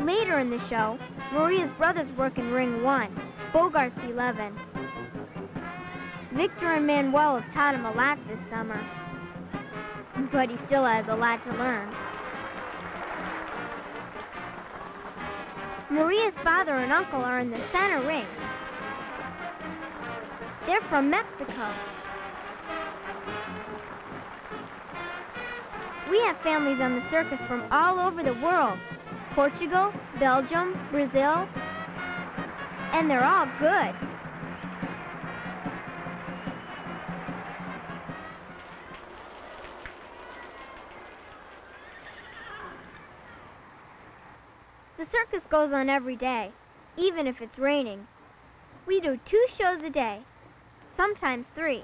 Later in the show, Maria's brothers work in Ring 1, Bogart's 11. Victor and Manuel have taught him a lot this summer, but he still has a lot to learn. Maria's father and uncle are in the center ring. They're from Mexico. We have families on the circus from all over the world. Portugal, Belgium, Brazil, and they're all good. The circus goes on every day, even if it's raining. We do 2 shows a day, sometimes 3.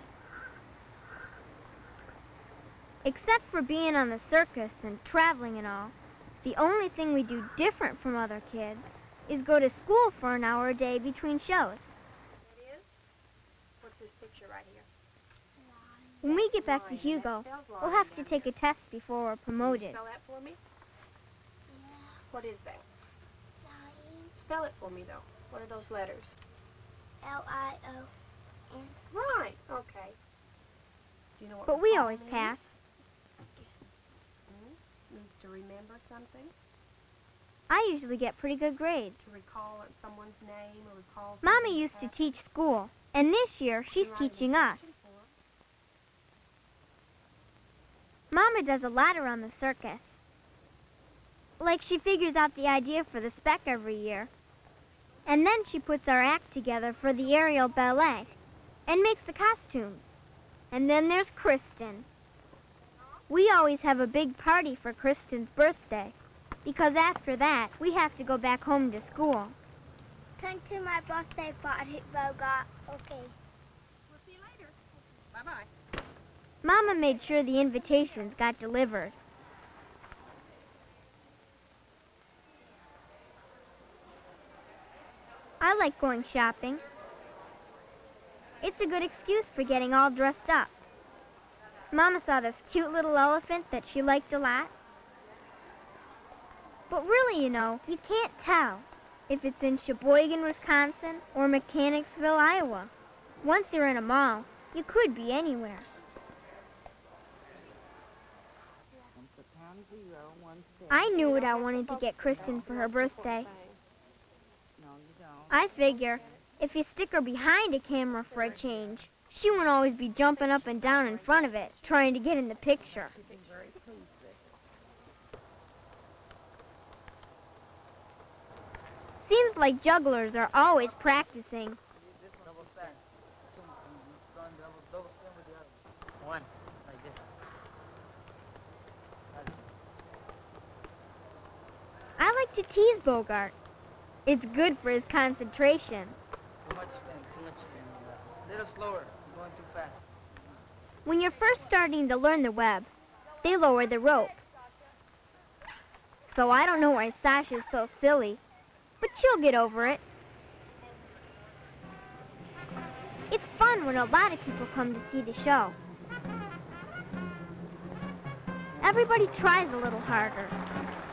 Except for being on the circus and traveling and all, the only thing we do different from other kids is go to school for an hour a day between shows. It is? What's this picture right here? When we get back to Hugo, we'll have to take a test before we're promoted. Spell that for me? Yeah. What is that? Lion. Spell it for me, though. What are those letters? Lion. Right. Okay. Do you know what But we recall always means? pass. Means to remember something? I usually get pretty good grades. To recall someone's name or recall... Mama something used to happened? teach school, and this year she's To write an teaching us. instruction for. Mama does a lot around the circus. Like she figures out the idea for the spec every year. And then she puts our act together for the aerial ballet and makes the costumes. And then there's Kristen. We always have a big party for Kristen's birthday, because after that, we have to go back home to school. Come to my birthday party, Bogart. Okay. We'll see you later. Bye-bye. Mama made sure the invitations got delivered. I like going shopping. It's a good excuse for getting all dressed up. Mama saw this cute little elephant that she liked a lot. But really, you know, you can't tell if it's in Sheboygan, Wisconsin, or Mechanicsville, Iowa. Once you're in a mall, you could be anywhere. I knew what I wanted to get Kristen for her birthday. I figure if you stick her behind a camera for a change, she won't always be jumping up and down in front of it, trying to get in the picture. Seems like jugglers are always practicing. Double stand. Double stand with the other. One, like this. I like to tease Bogart. It's good for his concentration. Too much spin. Little slower. You're going too fast. When you're first starting to learn the web, they lower the rope. So I don't know why Sasha's so silly, but she'll get over it. It's fun when a lot of people come to see the show. Everybody tries a little harder.